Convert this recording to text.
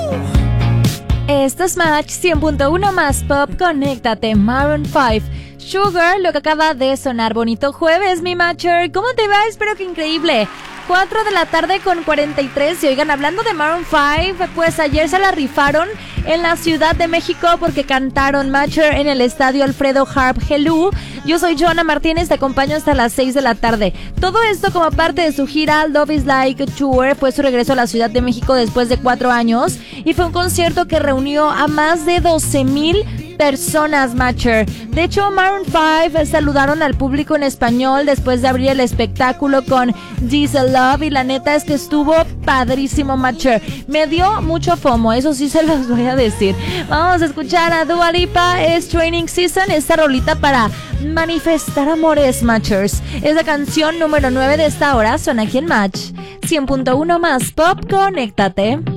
Esto es Match 100.1 más pop, conéctate, Maroon 5. Sugar, lo que acaba de sonar. Bonito jueves, mi matcher. ¿Cómo te va? Espero que increíble. 4 de la tarde con 43. Y oigan, hablando de Maroon 5, pues ayer se la rifaron en la Ciudad de México porque cantaron Matcher en el estadio Alfredo Harp Helú. Yo soy Joana Martínez, te acompaño hasta las 6 de la tarde. Todo esto como parte de su gira Love is Like Tour. Fue su regreso a la Ciudad de México después de 4 años. Y fue un concierto que reunió a más de 12,000 personas, Matcher. De hecho, Maroon 5 saludaron al público en español después de abrir el espectáculo con Diesel Love y la neta es que estuvo padrísimo, Matcher. Me dio mucho FOMO, eso sí se los voy a decir. Vamos a escuchar a Dua Lipa, es Training Season, esta rolita para manifestar amores, Matchers. Es la canción número 9 de esta hora, suena aquí en Match 100.1 más pop, conéctate.